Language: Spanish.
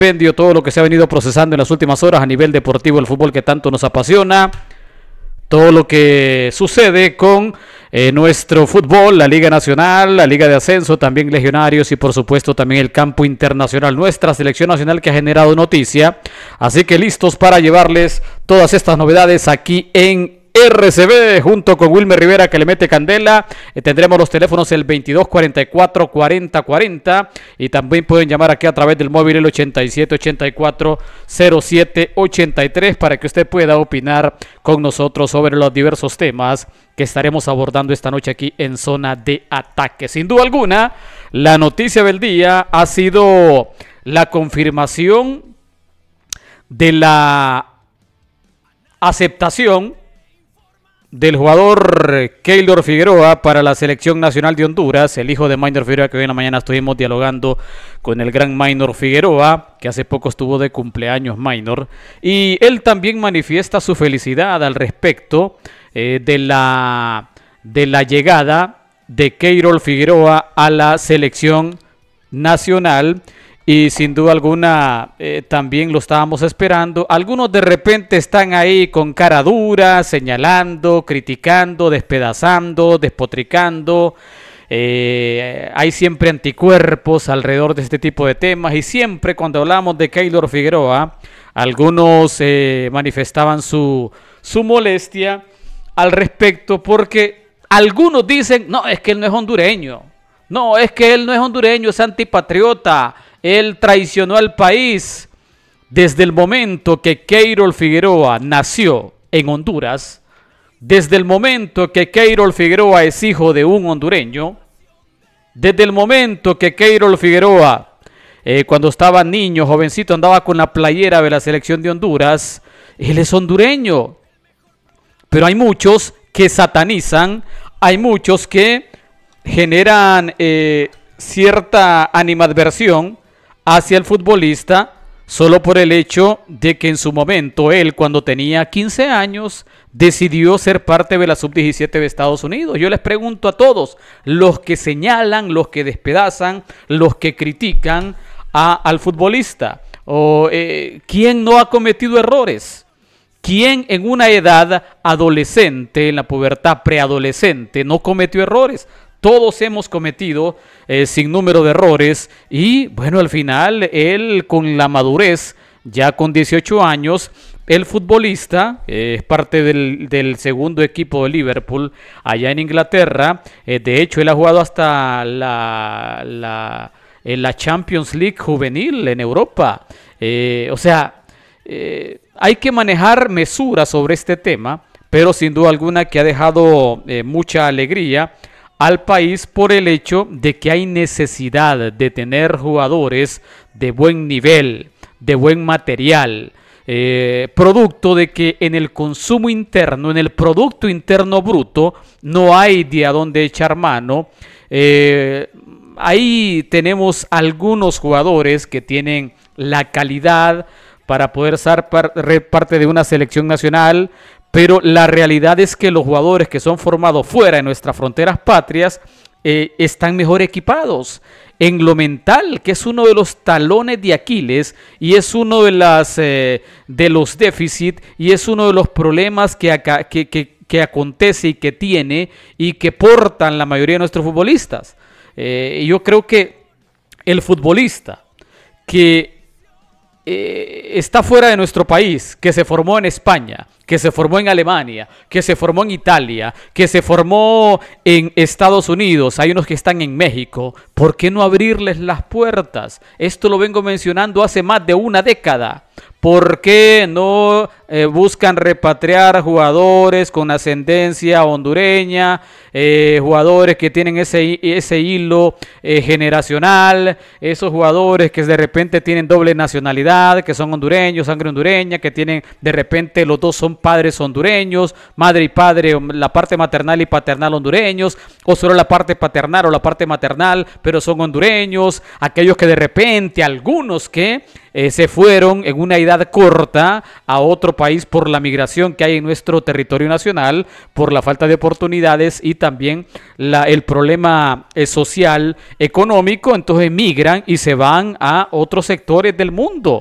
todo lo que se ha venido procesando en las últimas horas a nivel deportivo, el fútbol que tanto nos apasiona, todo lo que sucede con nuestro fútbol, la Liga Nacional, la Liga de Ascenso, también Legionarios y por supuesto también el campo internacional, nuestra selección nacional que ha generado noticia. Así que listos para llevarles todas estas novedades aquí en RCB junto con Wilmer Rivera que le mete candela. Tendremos los teléfonos el 2244-4040 y también pueden llamar aquí a través del móvil el 8784-0783 para que usted pueda opinar con nosotros sobre los diversos temas que estaremos abordando esta noche aquí en Zona de Ataque. Sin duda alguna, la noticia del día ha sido la confirmación de la aceptación del jugador Keylor Figueroa para la selección nacional de Honduras, el hijo de Maynor Figueroa, que hoy en la mañana estuvimos dialogando con el gran Maynor Figueroa, que hace poco estuvo de cumpleaños Maynor, y él también manifiesta su felicidad al respecto de la llegada de Keylor Figueroa a la selección nacional. Y sin duda alguna también lo estábamos esperando. Algunos de repente están ahí con cara dura, señalando, criticando, despedazando, despotricando. Hay siempre anticuerpos alrededor de este tipo de temas. Y siempre cuando hablamos de Keylor Figueroa, algunos manifestaban su molestia al respecto. Porque algunos dicen, no, es que él no es hondureño. No, es que él no es hondureño, es antipatriota. Él traicionó al país. Desde el momento que Keylor Figueroa nació en Honduras, desde el momento que Keylor Figueroa es hijo de un hondureño, desde el momento que Keylor Figueroa, cuando estaba niño, jovencito, andaba con la playera de la selección de Honduras, él es hondureño. Pero hay muchos que satanizan, hay muchos que generan cierta animadversión hacia el futbolista solo por el hecho de que en su momento él, cuando tenía 15 años, decidió ser parte de la sub-17 de Estados Unidos. Yo les pregunto a todos, los que señalan, los que despedazan, los que critican al futbolista, ¿quién no ha cometido errores? ¿Quién en una edad adolescente, en la pubertad preadolescente, no cometió errores? Todos hemos cometido sin número de errores y bueno, al final él con la madurez, ya con 18 años, el futbolista es parte del segundo equipo de Liverpool allá en Inglaterra. De hecho, él ha jugado hasta en la Champions League juvenil en Europa. Hay que manejar mesura sobre este tema, pero sin duda alguna que ha dejado mucha alegría al país por el hecho de que hay necesidad de tener jugadores de buen nivel, de buen material, producto de que en el consumo interno, en el Producto Interno Bruto, no hay de a dónde echar mano. Ahí tenemos algunos jugadores que tienen la calidad para poder ser parte de una selección nacional, pero la realidad es que los jugadores que son formados fuera de nuestras fronteras patrias están mejor equipados en lo mental, que es uno de los talones de Aquiles y es uno de los déficits y es uno de los problemas que acontece y que tiene y que portan la mayoría de nuestros futbolistas. Yo creo que el futbolista que está fuera de nuestro país, que se formó en España, que se formó en Alemania, que se formó en Italia, que se formó en Estados Unidos, hay unos que están en México, ¿por qué no abrirles las puertas? Esto lo vengo mencionando hace más de una década. ¿Por qué no buscan repatriar jugadores con ascendencia hondureña, jugadores que tienen ese hilo generacional, esos jugadores que de repente tienen doble nacionalidad, que son hondureños, sangre hondureña, que tienen de repente los dos son padres hondureños, madre y padre, la parte maternal y paternal hondureños, o solo la parte paternal o la parte maternal, pero son hondureños, aquellos que de repente, algunos que se fueron en una edad corta a otro país por la migración que hay en nuestro territorio nacional, por la falta de oportunidades y también el problema social, económico. Entonces migran y se van a otros sectores del mundo.